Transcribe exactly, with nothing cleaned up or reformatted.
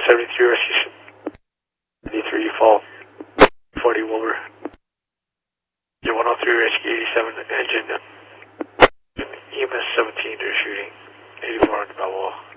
seventy-three, rescue seventy-three, fall forty Wilbur. Yeah, one oh three, rescue eighty-seven, engine. E M S seventeen, they're shooting. eighty-four on the Balboa.